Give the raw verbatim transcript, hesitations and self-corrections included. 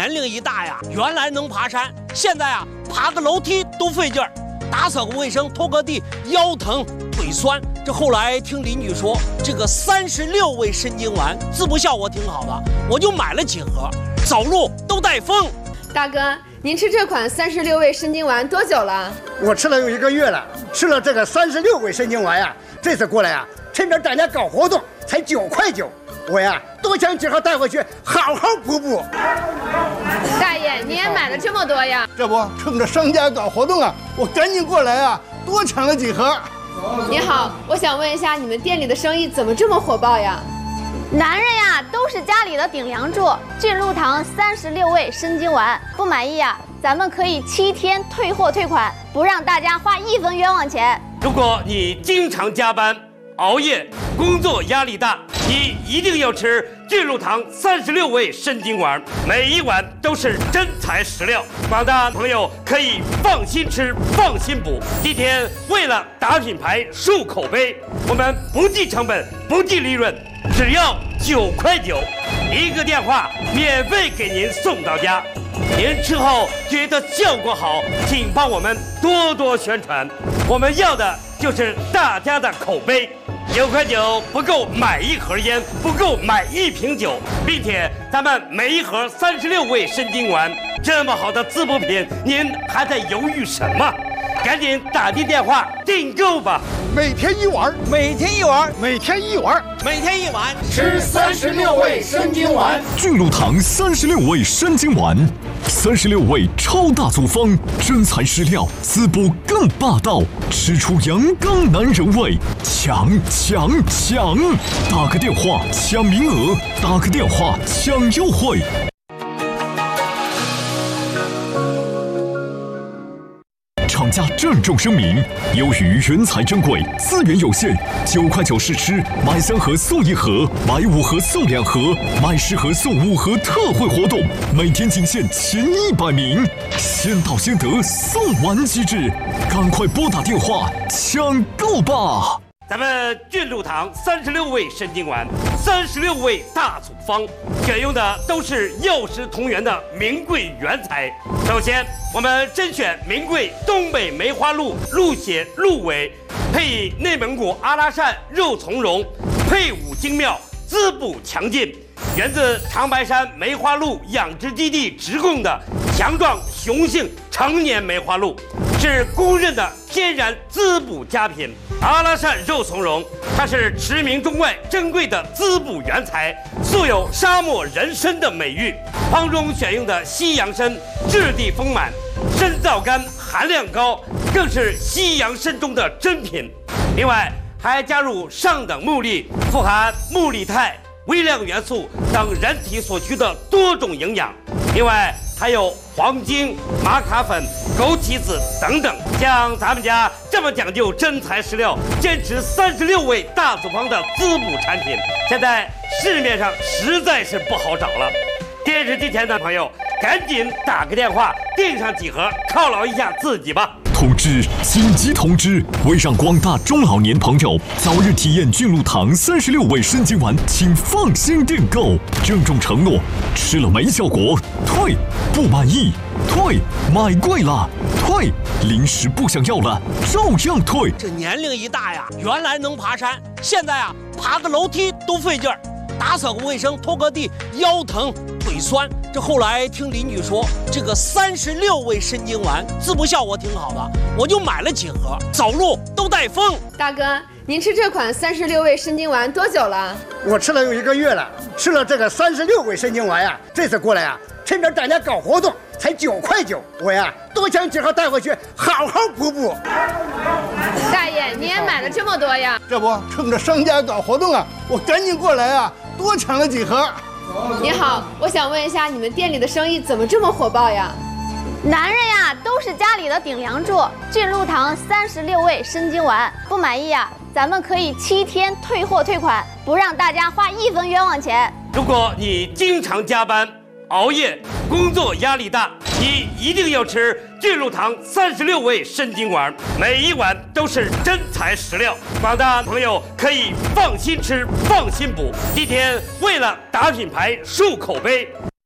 年龄一大呀，原来能爬山，现在啊爬个楼梯都费劲儿，打扫个卫生、拖个地腰疼腿酸。这后来听邻居说，这个三十六味参精丸滋补效果挺好的，我就买了几盒，走路都带风。 大哥，您吃这款三十六味参精丸多久了？ 我吃了有一个月了，吃了这个三十六味参精丸呀，这次过来呀，趁着大家搞活动，才九块九。我呀，多抢几盒带回去，好好补补。 大爷，你也买了这么多呀？ 这不，趁着商家搞活动啊，我赶紧过来啊，多抢了几盒。 你好，我想问一下，你们店里的生意怎么这么火爆呀？ 男人呀，都是家里的顶梁柱。俊鹿堂三十六味参精丸，不满意啊，咱们可以七天退货退款，不让大家花一分冤枉钱。 如果你经常加班、熬夜，工作压力大，你一定要吃俊鹿堂三十六味参精丸，每一碗都是真材实料，广大朋友可以放心吃、放心补。今天为了打品牌、树口碑，我们不计成本、不计利润，只要九块九，一个电话免费给您送到家。您吃后觉得效果好，请帮我们多多宣传。我们要的就是大家的口碑。九块九不够买一盒烟，不够买一瓶酒，并且咱们每一盒三十六味参精丸，这么好的滋补品，您还在犹豫什么？赶紧打进电话订购吧！ 每天一碗， 每天一碗， 每天一碗， 每天一碗， 吃三十六味参精丸。 俊鹿堂三十六味参精丸，三十六味超大组方，真材实料，滋补更霸道，吃出阳刚男人味，抢抢抢！打个电话抢名额，打个电话抢优惠。厂家郑重声明：由于原材珍贵，资源有限，九块九试吃，买三盒送一盒，买五盒送两盒，买十盒送五盒特惠活动，每天仅限前一百名，先到先得，送完即至，赶快拨打电话抢购吧！ 咱们俊鹿堂三十六味参精丸，三十六味大组方，选用的都是药食同源的名贵原材。首先，我们甄选名贵东北梅花鹿鹿血、鹿尾，配以内蒙古阿拉善肉苁蓉，配伍精妙，滋补强劲，源自长白山梅花鹿养殖基地直供的强壮雄性成年梅花鹿，是公认的天然滋补佳品。阿拉善肉苁蓉，它是驰名中外珍贵的滋补原材，素有沙漠人参的美誉。方中选用的西洋参质地丰满，参皂苷含量高，更是西洋参中的珍品。另外还加入上等木粒，富含木力肽、微量元素等人体所需的多种营养。另外还有黄精、玛卡粉、枸杞子等等。像咱们家这么讲究真材实料，坚持三十六味大组方的滋补产品，现在市面上实在是不好找了。电视机前的朋友，赶紧打个电话订上几盒，犒劳一下自己吧。 通知！紧急通知！为让广大中老年朋友早日体验俊鹿堂三十六味参精丸，请放心订购。郑重承诺：吃了没效果，退；不满意，退；买贵了，退；临时不想要了，照样退。 这年龄一大呀，原来能爬山，现在啊爬个楼梯都费劲儿，打扫个卫生、拖个地腰疼腿酸。这后来听邻居说，这个三十六味参精丸滋补效果挺好的，我就买了几盒，走路都带风。 大哥，您吃这款三十六味参精丸多久了？ 我吃了有一个月了，吃了这个三十六味参精丸呀，这次过来呀，趁着大家搞活动，才九块九。我呀，多抢几盒带回去，好好补补。 大爷，你也买了这么多呀？ 这不，趁着商家搞活动啊，我赶紧过来啊，多抢了几盒。 你好，我想问一下，你们店里的生意怎么这么火爆呀？ 男人呀，都是家里的顶梁柱。俊鹿堂三十六味参精丸，不满意啊，咱们可以七天退货退款，不让大家花一分冤枉钱。 如果你经常加班、熬夜，工作压力大，你一定要吃俊鹿堂三十六味参精丸，每一碗都是真材实料，广大朋友可以放心吃、放心补。今天为了打品牌、树口碑，